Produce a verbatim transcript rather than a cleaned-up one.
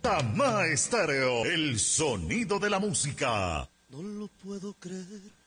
Tamá Estéreo, el sonido de la música. No lo puedo creer.